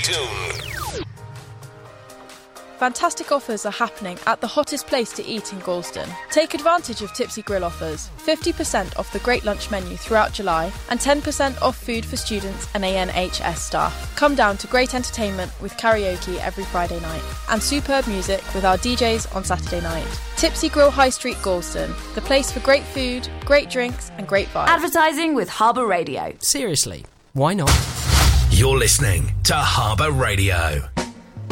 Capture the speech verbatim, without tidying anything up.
tuned. Fantastic offers are happening at the hottest place to eat in Galston. Take advantage of Tipsy Grill offers. fifty percent off the Great Lunch menu throughout July and ten percent off food for students and A N H S staff. Come down to great entertainment with karaoke every Friday night and superb music with our D Js on Saturday night. Tipsy Grill High Street Galston, the place for great food, great drinks and great vibes. Advertising with Harbour Radio. Seriously, why not? You're listening to Harbour Radio.